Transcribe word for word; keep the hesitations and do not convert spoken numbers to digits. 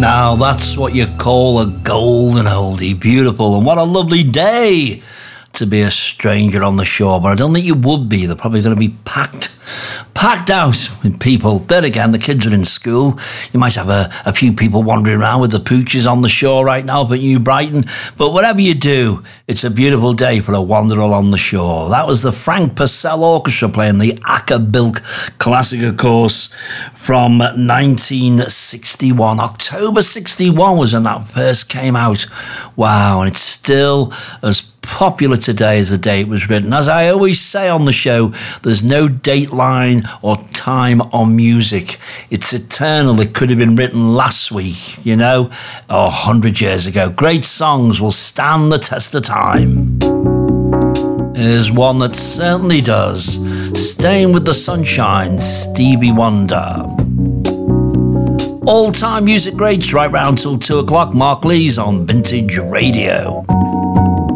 Now that's what you call a golden oldie. Beautiful. And what a lovely day to be a stranger on the shore. But I don't think you would be. They're probably going to be packed packed out with people. There again, the kids are in school. You might have a, a few people wandering around with the pooches on the shore right now up at New Brighton. But whatever you do, it's a beautiful day for a wander along the shore. That was the Frank Purcell Orchestra playing the Acker Bilk classic, of course, from nineteen sixty-one. October sixty-one was when that first came out. Wow, and it's still as popular today as the day it was written. As I always say on the show, there's no dateline or time on music. It's eternal. It could have been written last week, you know, or a hundred years ago. Great songs will stand the test of time. Here's one that certainly does. Staying with the Sunshine, Stevie Wonder. All-time music greats right round till two o'clock. Mark Lees on Vintage Radio.